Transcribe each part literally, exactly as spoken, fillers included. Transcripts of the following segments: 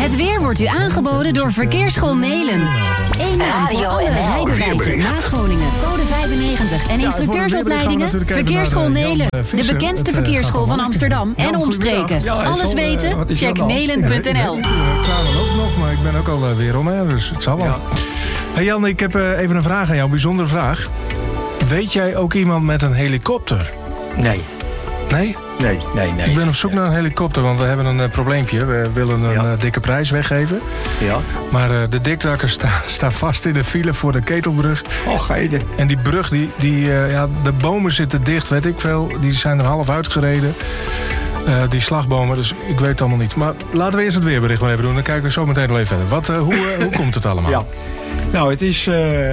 Het weer wordt u aangeboden door Verkeersschool Nelen. Eén naam voor alle rijbewijzen, nascholingen, code vijfennegentig en instructeursopleidingen. Verkeersschool Nelen, de bekendste verkeersschool van Amsterdam en omstreken. Alles weten? Check nelen punt n l. Ik klaar ook nog, maar ik ben ook al weer om, hè, dus het zal wel. Hey Jan, ik heb even een vraag aan jou, een bijzondere vraag. Weet jij ook iemand met een helikopter? Nee. Nee? Nee, nee, nee. Ik ben op zoek naar een helikopter, want we hebben een uh, probleempje. We willen een ja. uh, dikke prijs weggeven. Ja. Maar uh, de dikdrakkers staan sta vast in de file voor de Ketelbrug. Oh, ga je dit? En die brug, die, die, uh, ja, de bomen zitten dicht, weet ik veel. Die zijn er half uitgereden. Uh, die slagbomen, dus ik weet het allemaal niet. Maar laten we eerst het weerbericht maar even doen. Dan kijken we zo meteen wel even verder. Wat, uh, hoe, uh, hoe komt het allemaal? Ja. Nou, het is uh,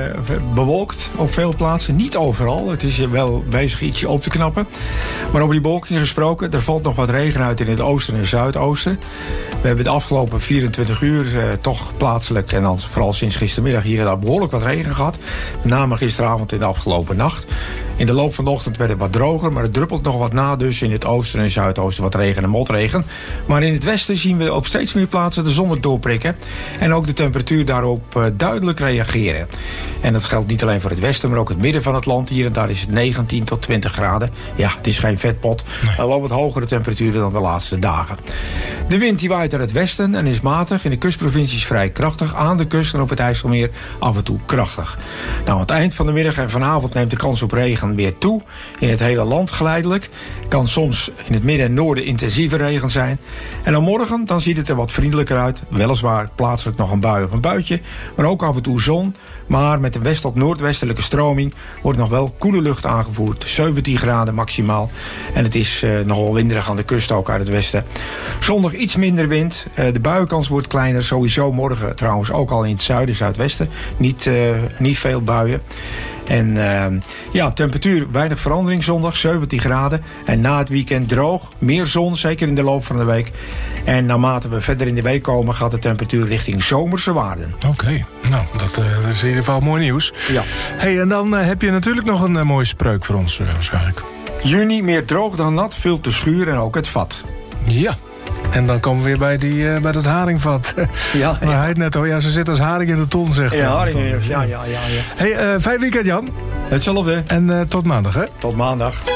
bewolkt op veel plaatsen. Niet overal. Het is wel bezig ietsje op te knappen. Maar over die bewolking gesproken, er valt nog wat regen uit in het oosten en zuidoosten. We hebben de afgelopen vierentwintig uur uh, toch plaatselijk, en dan vooral sinds gistermiddag hier en daar behoorlijk wat regen gehad. Met name gisteravond en de afgelopen nacht. In de loop van de ochtend werd het wat droger, maar het druppelt nog wat na. Dus in het oosten en zuidoosten wat regen en motregen. Maar in het westen zien we op steeds meer plaatsen de zon het doorprikken. En ook de temperatuur daarop uh, duidelijk reageren. En dat geldt niet alleen voor het westen, maar ook het midden van het land. Hier en daar is het negentien tot twintig graden. Ja, het is geen vetpot. Nee. Maar wel wat hogere temperaturen dan de laatste dagen. De wind die waait uit het westen en is matig. In de kustprovincies vrij krachtig. Aan de kust en op het IJsselmeer af en toe krachtig. Nou, aan het eind van de middag en vanavond neemt de kans op regen weer toe. In het hele land geleidelijk. Kan soms in het midden en noorden intensieve regen zijn. En dan morgen dan ziet het er wat vriendelijker uit. Weliswaar plaatselijk nog een bui of een buitje. Maar ook af en toe zon. Maar met een west- tot noordwestelijke stroming wordt nog wel koele lucht aangevoerd. zeventien graden maximaal. En het is uh, nogal winderig aan de kust ook uit het westen. Zondag iets minder wind. Uh, de buienkans wordt kleiner. Sowieso morgen trouwens ook al in het zuiden, zuidwesten. Niet, uh, niet veel buien. En uh, ja, temperatuur weinig verandering zondag, zeventien graden. En na het weekend droog, meer zon, zeker in de loop van de week. En naarmate we verder in de week komen, gaat de temperatuur richting zomerse waarden. Oké, okay. nou, dat, uh, dat is in ieder geval mooi nieuws. Ja. Hey, en dan uh, heb je natuurlijk nog een uh, mooie spreuk voor ons uh, waarschijnlijk. Juni, meer droog dan nat, vult de schuur en ook het vat. Ja. En dan komen we weer bij, die, uh, bij dat haringvat. Ja, maar ja. hij het net al, ja, ze zit als haring in de ton, zegt hij. Ja, haring in de ton. Ja, ja, ja, ja. Hey, uh, fijn weekend, Jan. Hetzelfde. En uh, tot maandag, hè? Tot maandag.